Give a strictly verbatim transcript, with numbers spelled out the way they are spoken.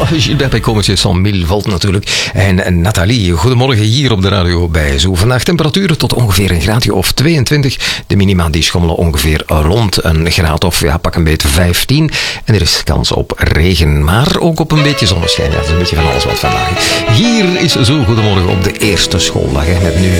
Gilbert Bécaud, cent mille volt natuurlijk. En Nathalie, goedemorgen hier op de radio bij Zo. Vandaag temperaturen tot ongeveer een graadje of tweeëntwintig. De minima die schommelen ongeveer rond een graad of ja, pak een beetje vijftien. En er is kans op regen, maar ook op een beetje zonneschijn. Ja, dat is een beetje van alles wat vandaag. Hier is Zo, goedemorgen op de eerste schooldag. Hè, met nu